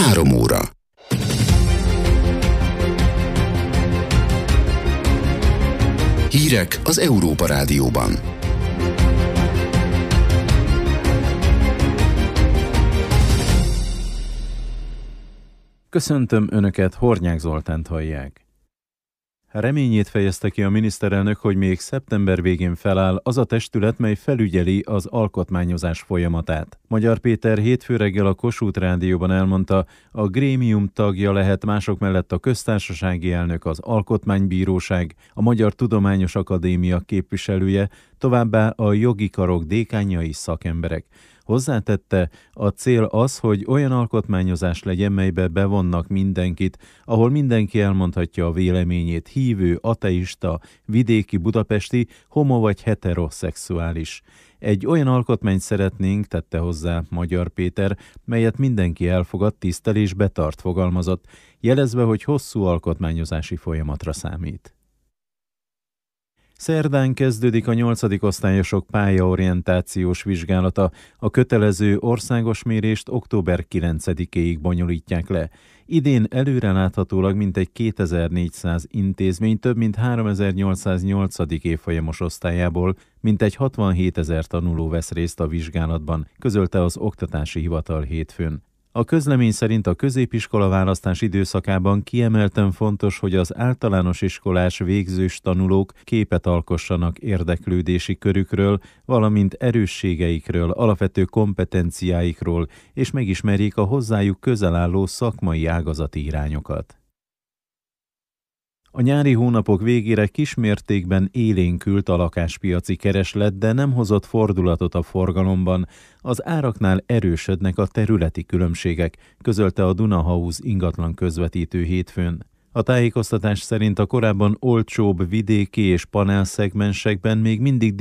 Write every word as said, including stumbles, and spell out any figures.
Három óra. Hírek az Európa Rádióban. Köszöntöm Önöket, Hornyák Zoltánt hallják. Reményét fejezte ki a miniszterelnök, hogy még szeptember végén feláll az a testület, mely felügyeli az alkotmányozás folyamatát. Magyar Péter hétfő reggel a Kossuth Rádióban elmondta, a grémium tagja lehet mások mellett a köztársasági elnök, az Alkotmánybíróság, a Magyar Tudományos Akadémia képviselője, továbbá a jogi karok dékánjai, szakemberek. Hozzátette, a cél az, hogy olyan alkotmányozás legyen, melybe bevonnak mindenkit, ahol mindenki elmondhatja a véleményét, hívő, ateista, vidéki, budapesti, homo vagy heteroszexuális. Egy olyan alkotmányt szeretnénk, tette hozzá Magyar Péter, melyet mindenki elfogad, tisztel és betart, fogalmazott, jelezve, hogy hosszú alkotmányozási folyamatra számít. Szerdán kezdődik a nyolcadik osztályosok pályaorientációs vizsgálata. A kötelező országos mérést október kilencedikéig bonyolítják le. Idén előreláthatólag mintegy kétezer-négyszáz intézmény több mint háromezer-nyolcszáznyolcadik évfolyamos osztályából mintegy hatvanhétezer tanuló vesz részt a vizsgálatban, közölte az Oktatási Hivatal hétfőn. A közlemény szerint a középiskola választás időszakában kiemelten fontos, hogy az általános iskolás végzős tanulók képet alkossanak érdeklődési körükről, valamint erősségeikről, alapvető kompetenciáikról, és megismerjék a hozzájuk közel álló szakmai ágazati irányokat. A nyári hónapok végére kismértékben élénkült a lakáspiaci kereslet, de nem hozott fordulatot a forgalomban. Az áraknál erősödnek a területi különbségek, közölte a Dunahouse ingatlan közvetítő hétfőn. A tájékoztatás szerint a korábban olcsóbb vidéki és panel szegmensekben még mindig